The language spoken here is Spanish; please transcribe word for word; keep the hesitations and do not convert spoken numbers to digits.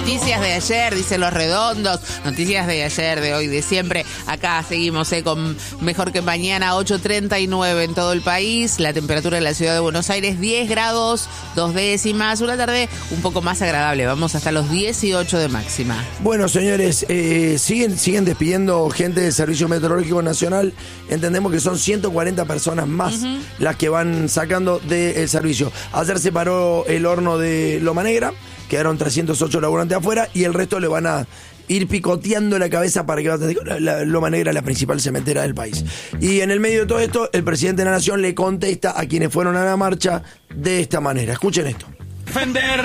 Noticias de ayer, dicen los redondos. Noticias de ayer, de hoy, de siempre. Acá seguimos eh, con Mejor que Mañana, ocho treinta y nueve en todo el país. La temperatura en la ciudad de Buenos Aires, diez grados, dos décimas. Una tarde un poco más agradable. Vamos hasta los dieciocho de máxima. Bueno, señores, eh, siguen, siguen despidiendo gente del Servicio Meteorológico Nacional. Entendemos que son ciento cuarenta personas más uh-huh. las que van sacando del servicio. Ayer se paró el horno de Loma Negra. Quedaron trescientos ocho laburantes afuera y el resto le van a ir picoteando la cabeza para que va a tener la, la Loma Negra, la principal cementera del país. Y en el medio de todo esto, el presidente de la Nación le contesta a quienes fueron a la marcha de esta manera. Escuchen esto. Defender